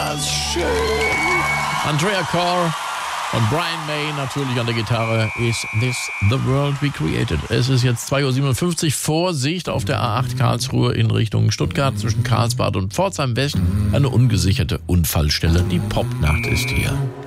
das schön. Andrea Corr und Brian May natürlich an der Gitarre. Is this the world we created? Es ist jetzt 2.57 Uhr. Vorsicht auf der A8 Karlsruhe in Richtung Stuttgart zwischen Karlsbad und Pforzheim West. Eine ungesicherte Unfallstelle. Die Popnacht ist hier.